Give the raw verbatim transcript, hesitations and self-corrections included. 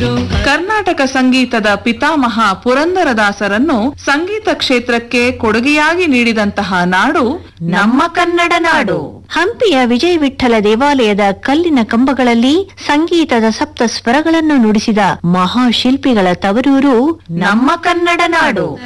ಇದು. ಕರ್ನಾಟಕ ಸಂಗೀತದ ಪಿತಾಮಹ ಪುರಂದರದಾಸರನ್ನು ಸಂಗೀತ ಕ್ಷೇತ್ರಕ್ಕೆ ಕೊಡುಗೆಯಾಗಿ ನೀಡಿದಂತಹ ನಾಡು ನಮ್ಮ ಕನ್ನಡ ನಾಡು. ಹಂಪಿಯ ವಿಜಯ ವಿಠ್ಠಲ ದೇವಾಲಯದ ಕಲ್ಲಿನ ಕಂಬಗಳಲ್ಲಿ ಸಂಗೀತದ ಸಪ್ತ ಸ್ವರಗಳನ್ನು ನುಡಿಸಿದ ಮಹಾಶಿಲ್ಪಿಗಳ ತವರೂರು ನಮ್ಮ ಕನ್ನಡ ನಾಡು.